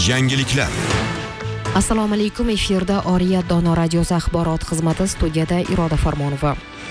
Yangiliklar. Assalomu alaykum, efirda Oriya Dono radiosi axborot xizmati, studiyada Iroda Farmonova.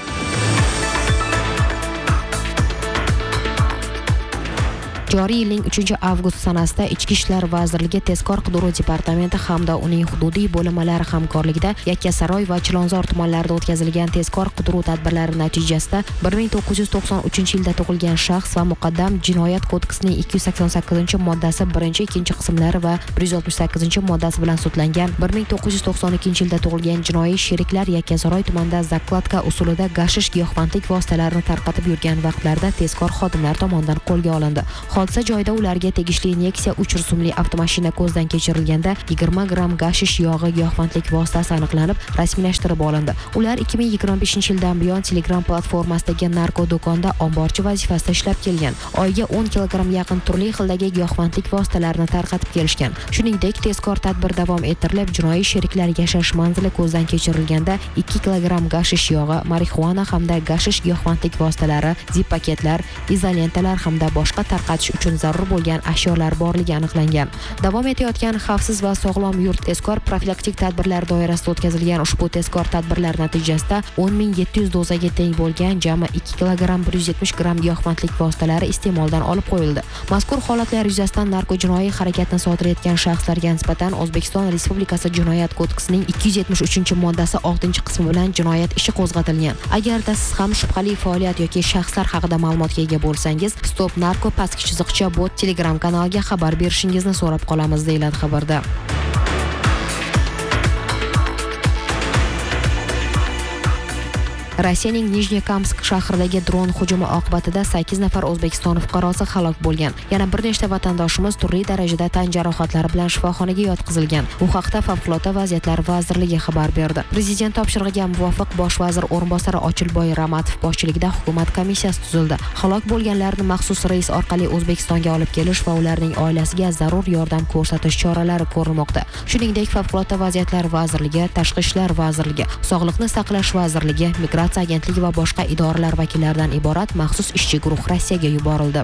Joriy yilning 3-avgust sanasida Ichki ishlar vazirligi Tezkor qidiruv departamenti hamda uning hududiy bo'linmalari hamkorligida Yakkasaroy va Chilonzor tumanlarida o'tkazilgan tezkor qidiruv tadbirlari natijasida 1993-yilda tug'ilgan shaxs va muqaddam Jinoyat kodeksining 288-moddasi 1-2 qismlari va 168-moddasi bilan sudlangan, 1992-yilda tug'ilgan jinoiy sheriklar Yakkasaroy tumanida zakladka usulida gashish giyohvandlik vositalarini tarqatib yurgan vaqtlarda tezkor xodimlar tomonidan qo'lga olindi. Hodisa joyida ularga tegishli Nexia 3 rusumli avtomashina ko'zdan kechirilganda 20 gramm gashish yog'i giyohvandlik vositasi aniqlanib, rasmiylashtirib olindi. Ular 2025-yildan buyon Telegram platformasidagi narko do'konda omborchi vazifasida ishlab kelgan. Oyiga 10 kilogramm yaqin turli xildagi giyohvandlik vositalarini tarqatib kelishgan. Shuningdek, tezkor tadbir davom ettirilib, jinoiy sheriklar yashash manzili ko'zdan kechirilganda 2 kilogramm gashish yog'i, marixuana hamda gashish giyohvandlik vositalari, zip paketlar, izolentalar hamda boshqa tarqatish uchun zarur bo'lgan ashyolar borligi aniqlangan. Davom etayotgan xavfsiz va sog'lom yurt tezkor profilaktik tadbirlar doirasida o'tkazilgan ushbu tezkor tadbirlar natijasida 10.700 dozaga teng bo'lgan jami 2 kilogramm 170 gramm giyohvandlik vositalari iste'moldan olib qo'yildi. Mazkur holatlar yuzasidan narko jinoiy harakatni sodir etgan shaxslarga nisbatan O'zbekiston Respublikasi Jinoyat kodeksining 273-moddasi 6-qismi bilan jinoyat ishi qo'zg'atilgan. Agarda siz ham shubhali faoliyat yoki shaxslar haqida ma'lumotga ega bo'lsangiz, Stop Narko _ bot Telegram kanaliga xabar berishingizni so'rab qolamiz, deyiladi xabarda. Rossiyaning Nijnekamsk shahridagi dron hujumi oqibatida 8 nafar O'zbekiston fuqarosi halok bo'lgan. Yana bir nechta vatandoshimiz turli darajada tan jarohatlari bilan shifoxonaga yotqizilgan. Bu haqda Favqulodda vaziyatlar vazirligi xabar berdi. Prezident topshirig'iga muvofiq bosh vazir o'rinbosari Ochilboy Ramatov boshchiligida hukumat komissiyasi tuzildi. Halok bo'lganlarni maxsus reys orqali O'zbekistonga olib kelish va ularning oilasiga zarur yordam ko'rsatish choralari ko'rilmoqda. Shuningdek, Favqulodda vaziyatlar vazirligi, Tashqi ishlar vazirligi, Sog'liqni saqlash vazirligi, agentligi va boshqa idoralar vakillaridan iborat maxsus ishchi guruh Rossiyaga yuborildi.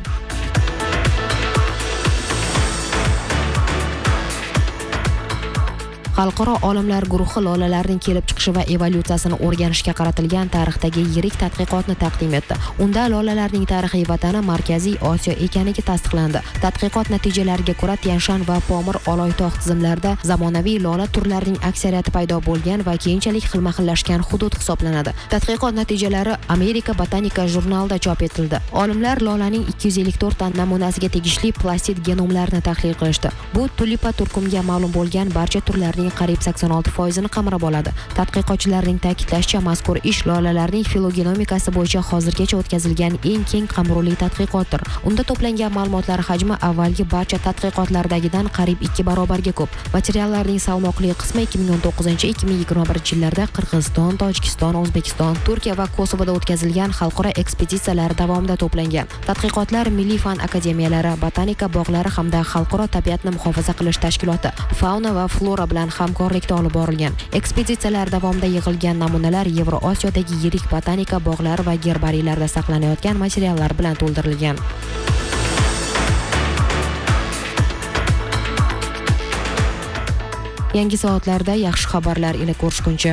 Xalqaro olimlar guruhi lolalarning kelib chiqishi va evolyutsiyasini o'rganishga qaratilgan tarixdagi yirik tadqiqotni taqdim etdi. Unda lolalarning tarixiy vatani Markaziy Osiyo ekanligi tasdiqlandi. Tadqiqot natijalariga ko'ra, Tianshan va Pomir Oloytog' tizimlarida zamonaviy lola turlarining aksariyati paydo bo'lgan va keyinchalik xilma-xillashgan hudud hisoblanadi. Tadqiqot natijalari Amerika botanika jurnalida chop etildi. Olimlar lolaning 254 ta namunasiga tegishli plastid genomlarini tahlil qilishdi. Bu tulipa turkumga ma'lum bo'lgan barcha turlarning qariyb 86% qamrab oladi. Tadqiqotchilarning ta'kidlashicha, mazkur ish lolalarning filogenomikasi bo'yicha hozirgacha o'tkazilgan eng keng qamrovli tadqiqotdir. Unda to'plangan ma'lumotlar hajmi avvalgi barcha tadqiqotlardagidan qariyb 2 barobarga ko'p. Materiallarning salmoqli qismi 2019-2021 yillarda Qirg'iziston, Tojikiston, O'zbekiston, Turkiya va Kosovoda o'tkazilgan xalqaro ekspeditsiyalar davomida to'plangan. Tadqiqotlar milliy fan akademiyalari, botanika bog'lari hamda xalqaro tabiatni muhofaza qilish tashkiloti, fauna va flora bilan hamkorlikda olib borilgan. Ekspeditsiyalar davomida yig'ilgan namunalar Yevroosiyodagi yirik botanika bog'lari va gerbariylarda saqlanayotgan materiallar bilan to'ldirilgan. Yangi soatlarda yaxshi xabarlar ila ko'rishguncha.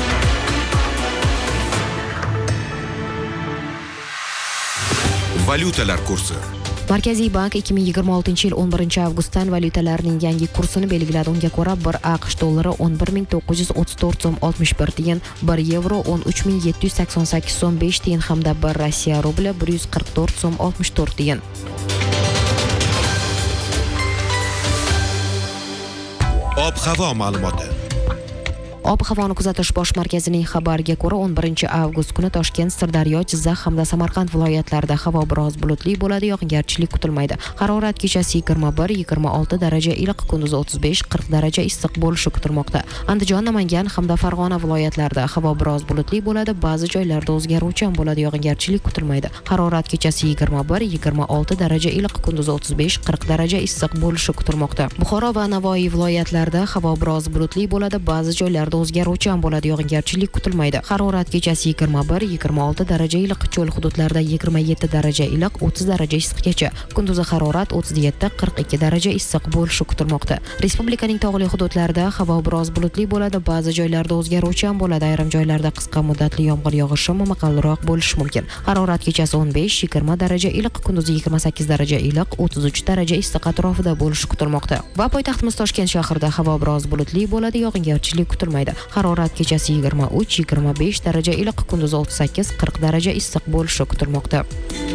Valyutalar kursi. Markaziy bank 2026-yil 11-avgustdan valyutalarning yangi kursini belgiladi. Unga ko'ra 1 AQSh dollari 11.934 so'm 61 tiyin, 1 yevro 13.788 so'm 5 tiyin hamda 1 Rossiya rubli 144 so'm 64 tiyin. Ob-havo ma'lumoti. Ob-havoni kuzatish bosh markazining xabariga ko'ra, 11-avgust kuni Toshkent, Sirdaryo, Jizzax hamda Samarqand viloyatlarida havo biroz bulutli bo'ladi, yog'ingarchilik kutilmaydi. Harorat kechasi 21-26 daraja iliq, kunduz 35-40 daraja issiq bo'lishi kutilmoqda. Andijon, Namangan hamda Farg'ona viloyatlarida havo biroz bulutli bo'ladi, ba'zi joylarda o'zgaruvchan bo'ladi, yog'ingarchilik kutilmaydi. Harorat kechasi 21-26 daraja iliq, kunduz 35-40 daraja issiq bo'lishi kutilmoqda. Buxoro va Navoiy viloyatlarida havo biroz bulutli bo'ladi, ba'zi joylarda joylarda o'zgaruvchan bo'ladi, yog'ingarchilik kutilmaydi. Harorat kechasi 21-26 daraja iliq, cho'l hududlarda 27 daraja iliq, 30 daraja issiqgacha. Kunduzi harorat 37-42 daraja issiq bo'lishi kutilmoqda. Respublikaning tog'li hududlarida havo biroz bulutli bo'ladi, ba'zi joylarda o'zgaruvchan bo'ladi, ayrim joylarda qisqa muddatli yomg'ir yog'ishi momaqaldiroq bo'lishi mumkin. Harorat kechasi 15-20 daraja iliq, kunduzi 28 daraja iliq, 33 daraja issiq atrofida bo'lishi kutilmoqda. Va poytaxtimiz Toshkent shahrida havo biroz bulutli bo'ladi, yog'ingarchilik kutilmaydi. Harorat kechasi 23-25 daraja iliq, kunduzi 38-40 daraja issiq bo'lishi kutilmoqda.